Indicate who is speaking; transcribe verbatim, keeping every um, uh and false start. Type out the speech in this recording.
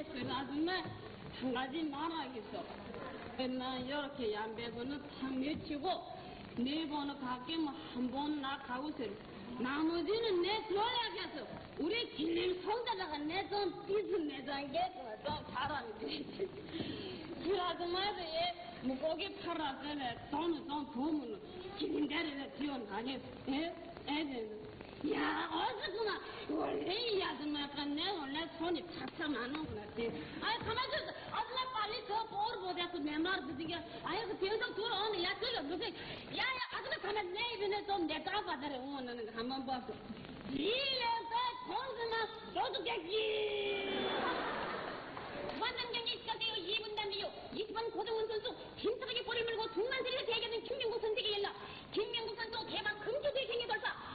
Speaker 1: 그 아줌마 한 가지 말하겠어. 나 이렇게 양배번은 탁 미치고 네 번은 가끔 한 번 나가고서 나머지는 내줘야겠어. 우리 길림 성자다가 내돈 빚은 내장겠어. 좀 사람이 되지. 그 아줌마도 얘 물고기 팔아서는 돈을 좀 보면 길림대를 지원하겠어. 예? 애들. 야, 어쨌구나. 원래 이 아줌마가 내 원래 손이 팍팍 나는구나. 아이, 가만히 있어. 아줌마 빨리 저 보러 보자고 내 말 듣게. 아이, 그 병성 들어오네. 야, 그거 무슨. 야, 야, 아줌마 가만히 내 입에 좀 내 까봐더래. 오는 거 한번 봐서. 이래서 돈스만 도둑겠지. 완전 경기 시작되어 이 분 남기요. 이십 번 고정훈 선수 힘차게 볼을 물고 중간세리를 대결하는 김명국 선수에게 일러 김명국 선수 대박 금주수의 경기 돌파.